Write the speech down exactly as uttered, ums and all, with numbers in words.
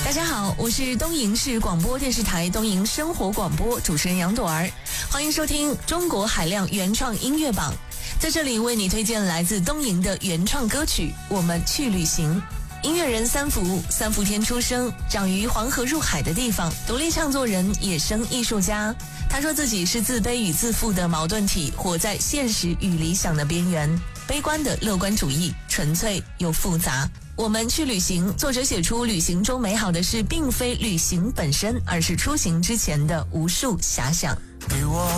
大家好，我是东营市广播电视台东营生活广播主持人杨朵儿，欢迎收听中国海量原创音乐榜，在这里为你推荐来自东营的原创歌曲《我们去旅行》。音乐人三伏，三伏天出生，长于黄河入海的地方，独立唱作人，野生艺术家。他说自己是自卑与自负的矛盾体，活在现实与理想的边缘，悲观的乐观主义，纯粹又复杂。我们去旅行，作者写出旅行中美好的事并非旅行本身，而是出行之前的无数遐想。 给我